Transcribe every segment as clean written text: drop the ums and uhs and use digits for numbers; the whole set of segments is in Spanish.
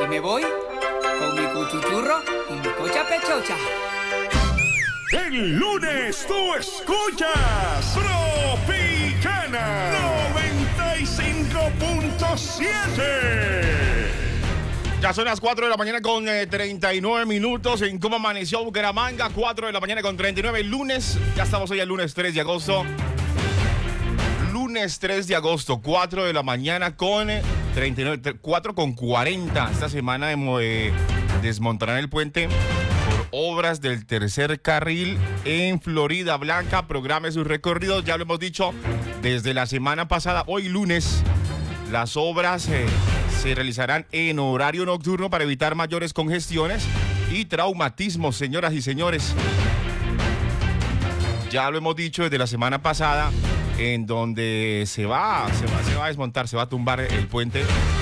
aquí me voy con mi cuchuchurro y mi cocha pechocha. El lunes tú escuchas Tropicana 95.7. Ya son las 4 de la mañana con 39 minutos en cómo amaneció Bucaramanga. 4 de la mañana con 39, lunes. Ya estamos hoy el lunes 3 de agosto. Lunes 3 de agosto, 4 de la mañana con 39, 4 con 40. Esta semana desmontarán el puente por obras del tercer carril en Florida Blanca. Programe sus recorridos, ya lo hemos dicho desde la semana pasada. Hoy lunes las obras se realizarán en horario nocturno para evitar mayores congestiones y traumatismos, señoras y señores. Ya lo hemos dicho desde la semana pasada, en donde se va a desmontar, se va a tumbar el puente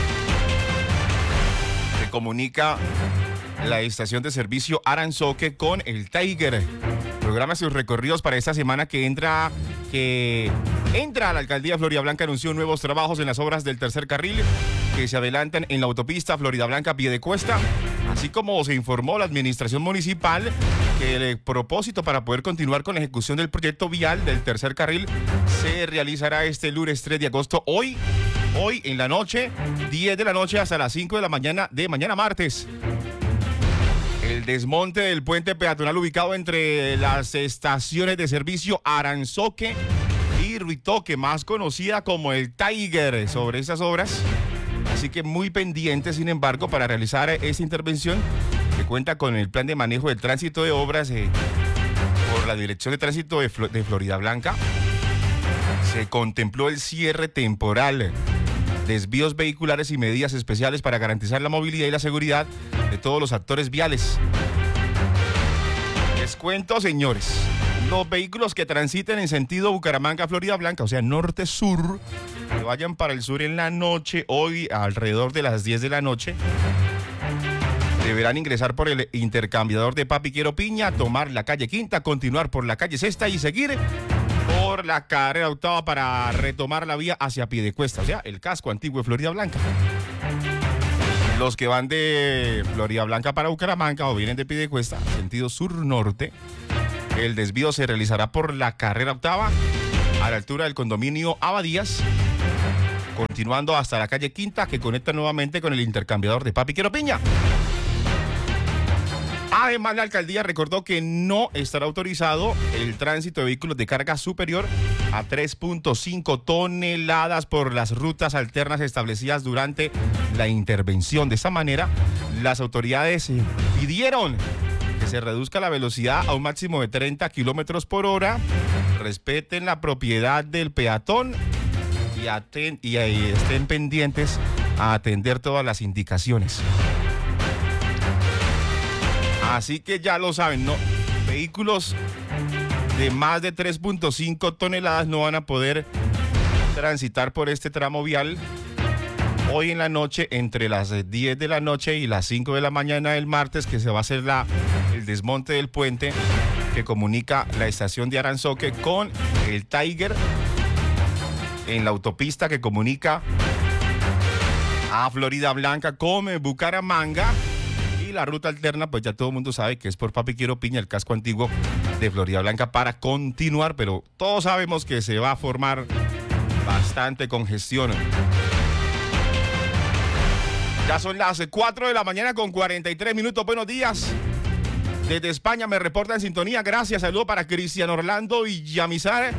que comunica la estación de servicio Aranzoque con el Tiger. Programa sus recorridos para esta semana que entra a la alcaldía Florida Blanca. Anunció nuevos trabajos en las obras del tercer carril que se adelantan en la autopista Florida Blanca Piedecuesta, así como se informó la administración municipal que el propósito para poder continuar con la ejecución del proyecto vial del tercer carril se realizará este lunes 3 de agosto, hoy en la noche, 10 de la noche hasta las 5 de la mañana de mañana martes. El desmonte del puente peatonal ubicado entre las estaciones de servicio Aranzoque y Ruitoque, más conocida como el Tiger, sobre esas obras. Así que muy pendiente, sin embargo, para realizar esta intervención que cuenta con el plan de manejo del tránsito de obras por la Dirección de Tránsito de Florida Blanca. Se contempló el cierre temporal, desvíos vehiculares y medidas especiales para garantizar la movilidad y la seguridad de todos los actores viales. Les cuento, señores, los vehículos que transiten en sentido Bucaramanga, Florida Blanca, o sea, norte-sur, que vayan para el sur en la noche, hoy alrededor de las 10 de la noche, deberán ingresar por el intercambiador de Papi Quiero Piña, tomar la calle Quinta, continuar por la calle Sexta y seguir por la carrera octava para retomar la vía hacia Piedecuesta, o sea, el casco antiguo de Florida Blanca. Los que van de Florida Blanca para Bucaramanga o vienen de Piedecuesta, sentido sur-norte, el desvío se realizará por la carrera octava a la altura del condominio Abadías, continuando hasta la calle Quinta, que conecta nuevamente con el intercambiador de Papi Quiero Piña. Además, la alcaldía recordó que no estará autorizado el tránsito de vehículos de carga superior a 3.5 toneladas por las rutas alternas establecidas durante la intervención. De esta manera, las autoridades pidieron que se reduzca la velocidad a un máximo de 30 kilómetros por hora, respeten la propiedad del peatón y estén pendientes a atender todas las indicaciones. Así que ya lo saben, ¿no? Vehículos de más de 3.5 toneladas no van a poder transitar por este tramo vial hoy en la noche, entre las 10 de la noche y las 5 de la mañana del martes, que se va a hacer el desmonte del puente que comunica la estación de Aranzoque con el Tiger en la autopista que comunica a Florida Blanca con Bucaramanga. La ruta alterna, pues ya todo el mundo sabe que es por Papi Quiero Piña, el casco antiguo de Florida Blanca, para continuar, pero todos sabemos que se va a formar bastante congestión. Ya son las 4 de la mañana con 43 minutos. Buenos días. Desde España me reporta en sintonía. Gracias. Saludo para Cristian Orlando y Yamizar.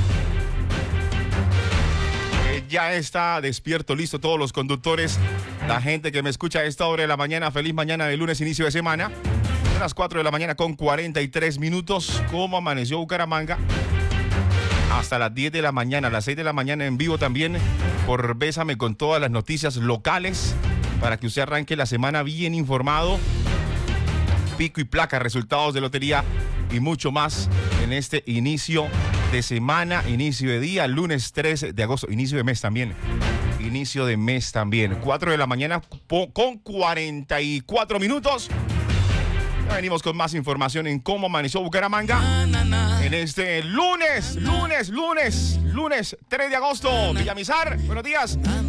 Ya está despierto, listo, todos los conductores, la gente que me escucha a esta hora de la mañana. Feliz mañana de lunes, inicio de semana. Son las 4 de la mañana con 43 minutos. ¿Cómo amaneció Bucaramanga? Hasta las 10 de la mañana, a las 6 de la mañana en vivo también por Bésame con todas las noticias locales para que usted arranque la semana bien informado. Pico y placa, resultados de lotería y mucho más en este inicio de semana, inicio de día, lunes 13 de agosto, inicio de mes también. Inicio de mes también. 4 de la mañana con 44 minutos. Ya venimos con más información en cómo amaneció Bucaramanga en este lunes 3 de agosto. Villamizar, buenos días.